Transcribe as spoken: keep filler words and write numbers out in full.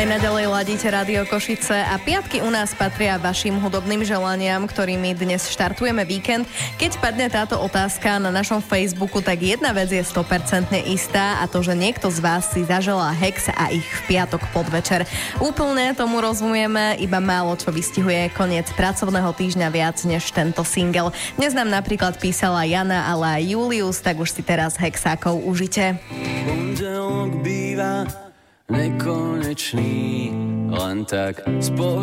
Aj naďalej ladíte Rádio Košice a piatky u nás patria vašim hudobným želaniam, ktorými dnes štartujeme víkend. Keď padne táto otázka na našom Facebooku, tak jedna vec je sto percent istá a to, že niekto z vás si zaželá Hex a ich v piatok podvečer. Úplne tomu rozumieme, iba málo čo vystihuje koniec pracovného týždňa viac než tento single. Dnes nám napríklad písala Jana, ale aj Julius, tak už si teraz Hexákov užite. Pondelok býva nekonečný, len tak spolu